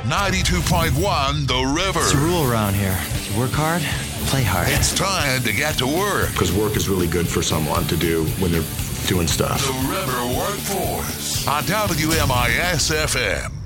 92.1 The River. It's a rule around here. If you work hard, play hard. It's time to get to work. Because work is really good for someone to do when they're doing stuff. The River Workforce on WMIS FM.